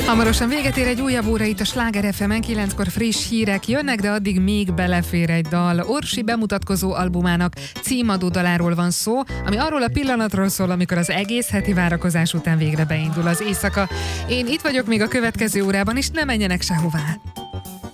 Hamarosan véget ér egy újabb óra itt a Sláger FM-en, 9-kor friss hírek jönnek, de addig még belefér egy dal. Orsi bemutatkozó albumának címadó daláról van szó, ami arról a pillanatról szól, amikor az egész heti várakozás után végre beindul az éjszaka. Én itt vagyok még a következő órában is, ne menjenek sehová!